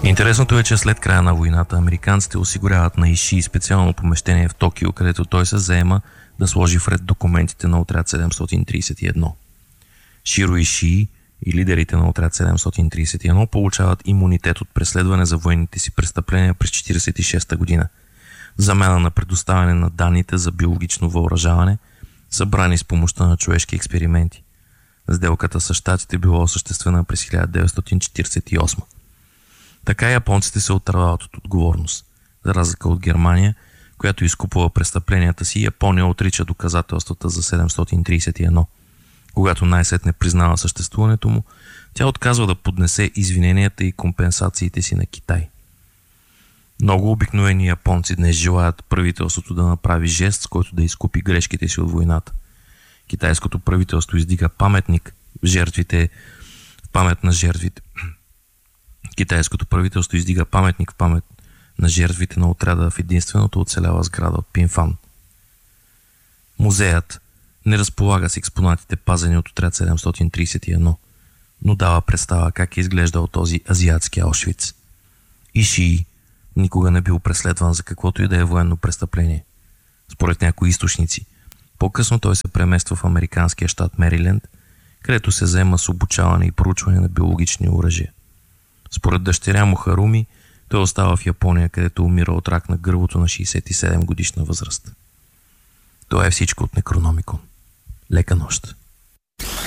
Интересното е, че след края на войната американците осигуряват на Иши специално помещение в Токио, където той се заема да сложи вред документите на отряд 731. Широ Иши и лидерите на отряд 731 получават имунитет от преследване за военните си престъпления през 1946 година, в замяна на предоставяне на данните за биологично въоръжаване, събрани с помощта на човешки експерименти. Сделката с щатите била осъществена през 1948. Така японците се отървават от отговорност. За разлика от Германия, която изкупува престъпленията си, Япония отрича доказателствата за 731. Когато най-сетне признава съществуването му, тя отказва да поднесе извиненията и компенсациите си на Китай. Много обикновени японци днес желаят правителството да направи жест, с който да изкупи грешките си от войната. Китайското правителство издига паметник в памет на жертвите. Китайското правителство издига паметник в памет на жертвите на отряда в единственото оцеляла сграда от Пинфан. Музеят не разполага с експонатите, пазени от отряд 731, но дава представа как е изглеждал този азиатски Аушвиц. Ишии никога не бил преследван за каквото и да е военно престъпление. Според някои източници, по-късно той се премества в американския щат Мериленд, където се заема с обучаване и проучване на биологични оръжия. Според дъщеря му Харуми, той остава в Япония, където умира от рак на гърлото на 67 годишна възраст. Това е всичко от Некрономикон. Лека нощ!